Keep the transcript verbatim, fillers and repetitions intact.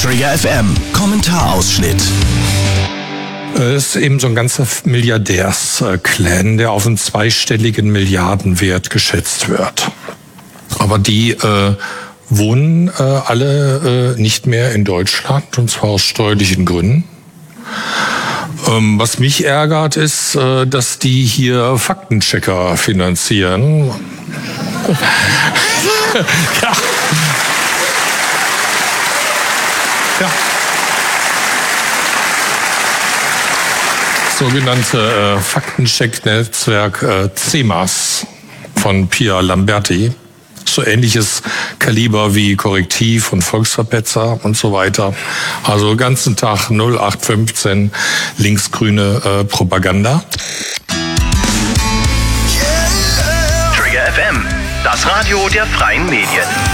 Trigger F M, Kommentarausschnitt. Es ist eben so ein ganzer Milliardärs-Clan, der auf einen zweistelligen Milliardenwert geschätzt wird. Aber die äh, wohnen äh, alle äh, nicht mehr in Deutschland, und zwar aus steuerlichen Gründen. Ähm, was mich ärgert, ist, äh, dass die hier Faktenchecker finanzieren. ja. Ja. Sogenannte äh, Faktencheck-Netzwerk äh, C E M A S von Pia Lamberti. So ähnliches Kaliber wie Korrektiv und Volksverpetzer und so weiter. Also den ganzen Tag null acht fünfzehn linksgrüne äh, Propaganda. Trigger F M, das Radio der freien Medien.